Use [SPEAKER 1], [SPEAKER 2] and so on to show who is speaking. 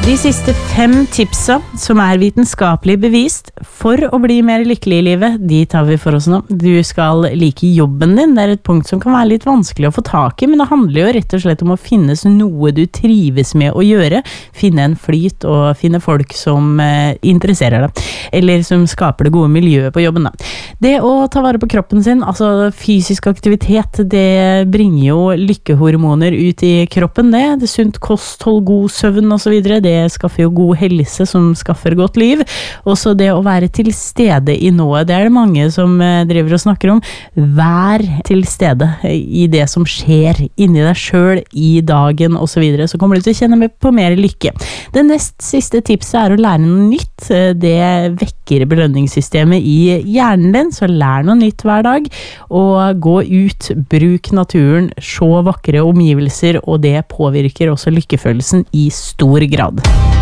[SPEAKER 1] De siste 5 tipsa som vitenskapelig bevist for å bli mer lykkelig I livet, de tar vi for oss nå. Du skal like jobben din, det et punkt som kan være litt vanskelig å få tak I, men det handler jo rett og slett om å finnes noe du trives med å gjøre, finne en flyt og finne folk som interesserer deg, eller som skaper det gode miljøet på jobben da. Det å ta vare på kroppen sin, altså fysisk aktivitet, det bringer jo lykkehormoner ut I kroppen, det sunt kosthold, god søvn og så videre, det skaffer jo god helse som skaffer godt liv. Også det å være til stede I noe, det det mange som driver og snakker om. Vær til stede I det som skjer inni deg selv, I dagen og så videre, så kommer du til å kjenne på mer lykke. Det nest siste tipset å lære noe nytt. Det vekker belønningssystemet I hjernen din, så lær noe nytt hver dag, og gå ut, bruk naturen, se vakre omgivelser, og det påvirker også lykkefølelsen I stor grad.